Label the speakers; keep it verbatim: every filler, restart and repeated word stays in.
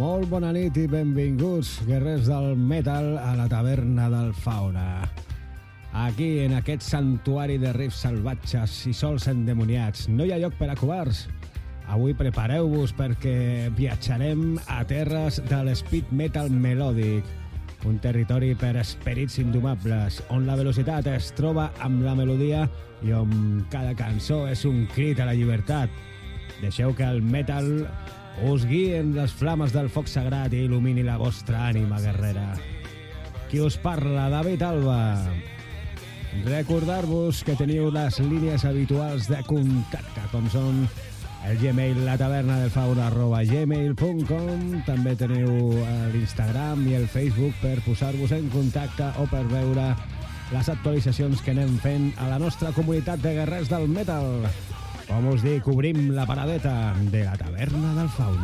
Speaker 1: Molt bona nit i benvinguts, guerrers del metal, a la taverna del Fauna. Aquí, en aquest santuari de riffs salvatges i sols endemoniats, no hi ha lloc per a covards. Avui prepareu-vos perquè viatjarem a terres de l'speed metal melòdic, un territori per esperits indomables, on la velocitat es troba amb la melodia i on cada cançó és un crit a la llibertat. Deixeu que el metal us guien les flames del foc sagrat i il·lumini la vostra ànima guerrera. Qui us parla, David Alba. Recordar-vos que teniu les línies habituals de contacte, com són el Gmail, la taverna del fauna arroba gmail punt com. També teniu l'Instagram i el Facebook per posar-vos en contacte o per veure les actualitzacions que anem fent a la nostra comunitat de guerrers del metal. Com us dic, obrim la paradeta de la taverna del fauna.